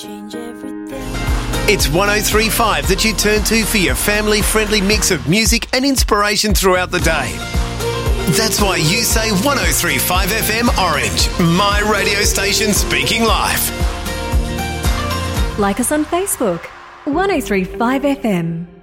It's 103.5 that you turn to for your family-friendly mix of music and inspiration throughout the day. That's why you say 103.5 FM Orange, my radio station speaking live. Like us on Facebook, 103.5 FM.